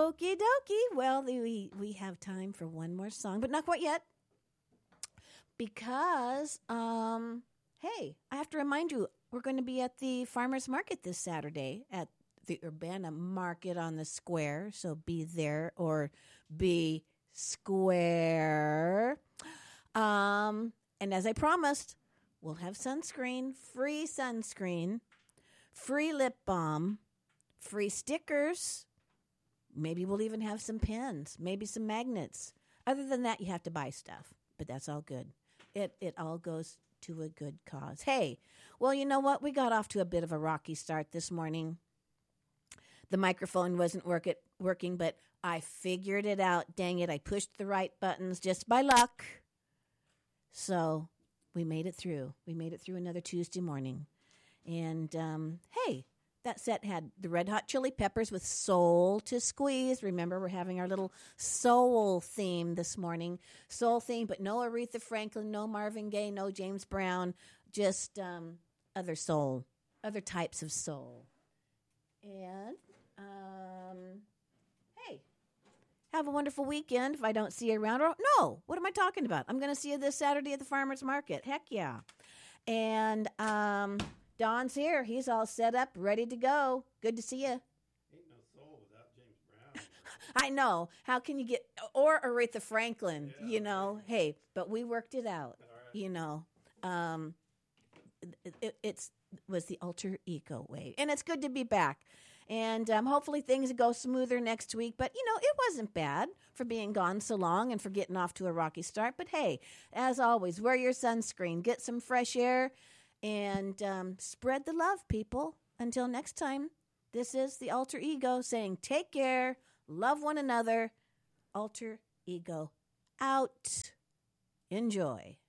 Okie dokie. Well, we have time for one more song, but not quite yet. Because, hey, I have to remind you, we're going to be at the farmer's market this Saturday at the Urbana Market on the Square. So be there or be square. And as I promised, we'll have sunscreen, free lip balm, free stickers. Maybe we'll even have some pens, maybe some magnets. Other than that, you have to buy stuff, but that's all good. It all goes to a good cause. Hey, well, you know what? We got off to a bit of a rocky start this morning. The microphone wasn't working, but I figured it out. Dang it, I pushed the right buttons just by luck. So we made it through. We made it through another Tuesday morning. And, hey, that set had the Red Hot Chili Peppers with Soul to Squeeze. Remember, we're having our little soul theme this morning. Soul theme, but no Aretha Franklin, no Marvin Gaye, no James Brown, just other soul, other types of soul. And, hey, have a wonderful weekend if I don't see you around. Or, no, what am I talking about? I'm going to see you this Saturday at the farmer's market. Heck yeah. And, Don's here. He's all set up, ready to go. Good to see you. Ain't no soul without James Brown. I know. How can you get, or Aretha Franklin, you know? Hey, but we worked it out, you know. It was the alter ego way. And it's good to be back. And hopefully things go smoother next week. But, you know, it wasn't bad for being gone so long and for getting off to a rocky start. But, hey, as always, wear your sunscreen, get some fresh air, and spread the love, people. Until next time, this is the alter ego saying take care, love one another. Alter ego out. Enjoy.